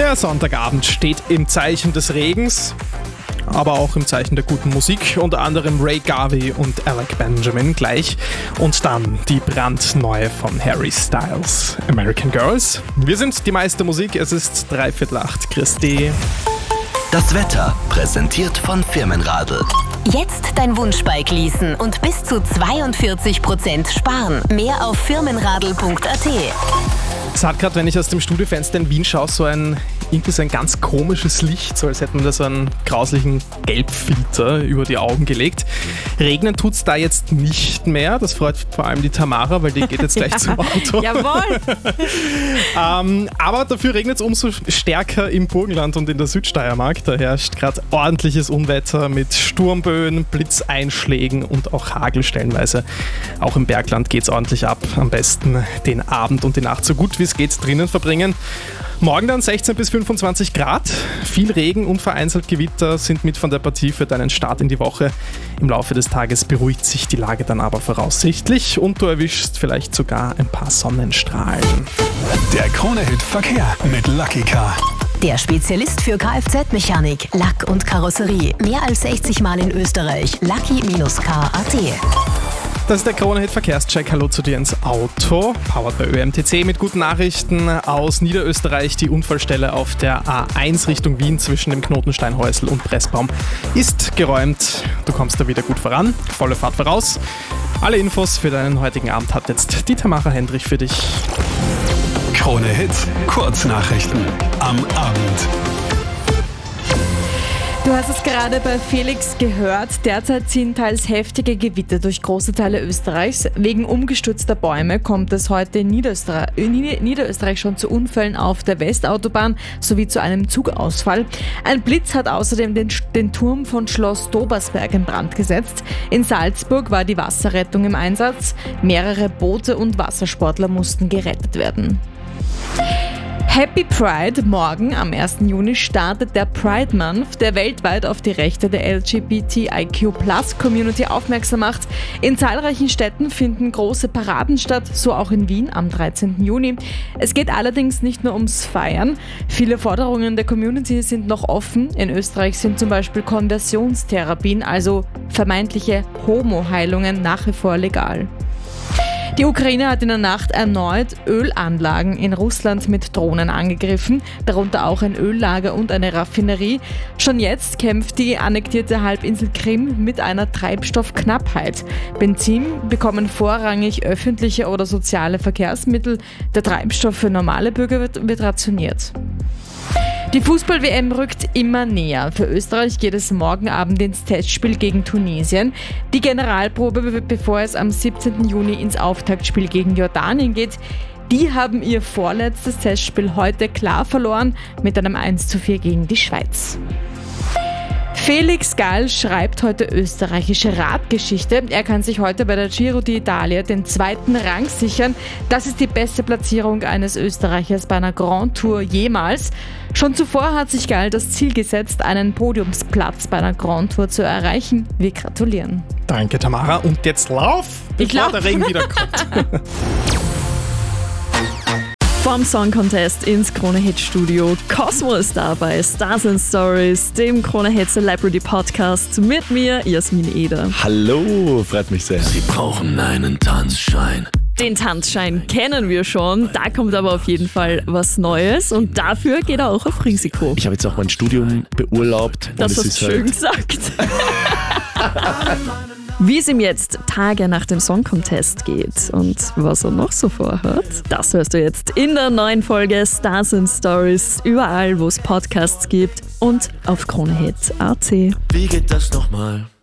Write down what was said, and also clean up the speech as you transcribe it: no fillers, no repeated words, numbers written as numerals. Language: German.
Der Sonntagabend steht im Zeichen des Regens, aber auch im Zeichen der guten Musik, unter anderem Ray Garvey und Alec Benjamin gleich. Und dann die brandneue von Harry Styles, American Girls. Wir sind die meiste Musik, es ist 7:45, Christi. Das Wetter präsentiert von Firmenradl. Jetzt dein Wunschbike leasen und bis zu 42% sparen. Mehr auf firmenradl.at. Es hat gerade, wenn ich aus dem Studiofenster in Wien schaue, so ein ganz komisches Licht, so als hätten wir da so einen grauslichen Gelbfilter über die Augen gelegt. Regnen tut's da jetzt nicht mehr, das freut vor allem die Tamara, weil die geht jetzt gleich zum Auto. Jawohl! Aber dafür regnet es umso stärker im Burgenland und in der Südsteiermark. Da herrscht gerade ordentliches Unwetter mit Sturmböen, Blitzeinschlägen und auch Hagel stellenweise. Auch im Bergland geht's ordentlich ab. Am besten den Abend und die Nacht so gut wie es geht drinnen verbringen. Morgen dann 16 bis 25 Grad. Viel Regen und vereinzelt Gewitter sind mit von der Partie für deinen Start in die Woche. Im Laufe des Tages beruhigt sich die Lage dann aber voraussichtlich und du erwischst vielleicht sogar ein paar Sonnenstrahlen. Der Krone-Hit Verkehr mit Lucky Car. Der Spezialist für Kfz-Mechanik, Lack und Karosserie. Mehr als 60 Mal in Österreich. Lucky-car.at. Das ist der Krone-Hit Verkehrscheck. Hallo zu dir ins Auto. Powered bei ÖMTC mit guten Nachrichten aus Niederösterreich. Die Unfallstelle auf der A1 Richtung Wien zwischen dem Knoten Steinhäusl und Pressbaum ist geräumt. Du kommst da wieder gut voran. Volle Fahrt voraus. Alle Infos für deinen heutigen Abend hat jetzt die Tamara Hendrich für dich. Krone-Hit Kurznachrichten am Abend. Du hast es gerade bei Felix gehört. Derzeit ziehen teils heftige Gewitter durch große Teile Österreichs. Wegen umgestürzter Bäume kommt es heute in Niederösterreich schon zu Unfällen auf der Westautobahn sowie zu einem Zugausfall. Ein Blitz hat außerdem den Turm von Schloss Dobersberg in Brand gesetzt. In Salzburg war die Wasserrettung im Einsatz. Mehrere Boote und Wassersportler mussten gerettet werden. Happy Pride! Morgen, am 1. Juni, startet der Pride Month, der weltweit auf die Rechte der LGBTIQ+-Community aufmerksam macht. In zahlreichen Städten finden große Paraden statt, so auch in Wien am 13. Juni. Es geht allerdings nicht nur ums Feiern. Viele Forderungen der Community sind noch offen. In Österreich sind zum Beispiel Konversionstherapien, also vermeintliche Homo-Heilungen, nach wie vor legal. Die Ukraine hat in der Nacht erneut Ölanlagen in Russland mit Drohnen angegriffen, darunter auch ein Öllager und eine Raffinerie. Schon jetzt kämpft die annektierte Halbinsel Krim mit einer Treibstoffknappheit. Benzin bekommen vorrangig öffentliche oder soziale Verkehrsmittel. Der Treibstoff für normale Bürger wird rationiert. Die Fußball-WM rückt immer näher. Für Österreich geht es morgen Abend ins Testspiel gegen Tunesien. Die Generalprobe, bevor es am 17. Juni ins Auftaktspiel gegen Jordanien geht. Die haben ihr vorletztes Testspiel heute klar verloren mit einem 1:4 gegen die Schweiz. Felix Gall schreibt heute österreichische Radgeschichte. Er kann sich heute bei der Giro d'Italia den 2. Rang sichern. Das ist die beste Platzierung eines Österreichers bei einer Grand Tour jemals. Schon zuvor hat sich Gall das Ziel gesetzt, einen Podiumsplatz bei einer Grand Tour zu erreichen. Wir gratulieren. Danke, Tamara. Und jetzt lauf, bevor der Regen wieder kommt. Vom Song Contest ins Krone-Hit Studio. Cosmo ist da bei Stars and Stories, dem Krone-Hit Celebrity Podcast mit mir, Jasmin Eder. Hallo, freut mich sehr. Sie brauchen einen Tanzschein. Den Tanzschein kennen wir schon, da kommt aber auf jeden Fall was Neues und dafür geht er auch auf Risiko. Ich habe jetzt auch mein Studium beurlaubt. Das hast du schön gesagt. Wie es ihm jetzt Tage nach dem Song Contest geht und was er noch so vorhat, das hörst du jetzt in der neuen Folge Stars and Stories, überall wo es Podcasts gibt und auf KroneHit.at. Wie geht das nochmal?